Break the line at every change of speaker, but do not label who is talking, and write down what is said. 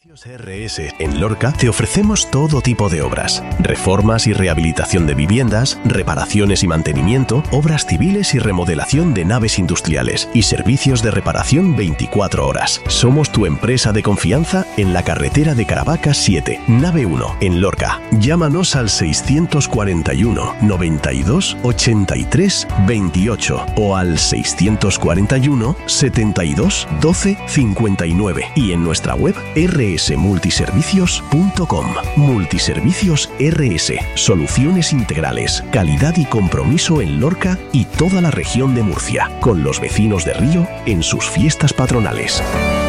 RS en Lorca te ofrecemos todo tipo de obras: reformas y rehabilitación de viviendas, reparaciones y mantenimiento, obras civiles y remodelación de naves industriales y servicios de reparación 24 horas. Somos tu empresa de confianza en la carretera de Caravaca 7, nave 1, en Lorca. Llámanos al 641 92 83 28 o al 641 72 12 59 y en nuestra web rsmultiservicios.com. Multiservicios RS. Soluciones integrales, calidad y compromiso en Lorca y toda la región de Murcia, con los vecinos de Río en sus fiestas patronales.